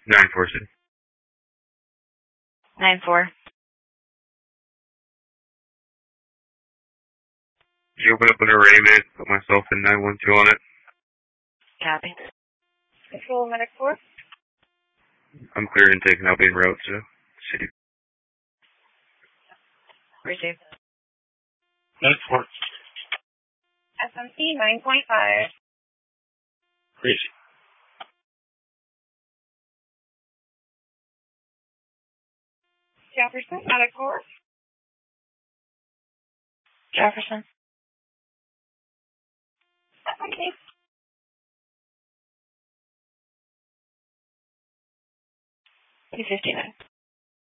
946. 9-4. You open up an array man, put myself in 912 on it. Copy. Control medic 4. I'm clear intake and I'll be en route to city. Receive. 9-4. SMC 9.5. Receive. Jefferson medic 4. Jefferson. Okay. 259.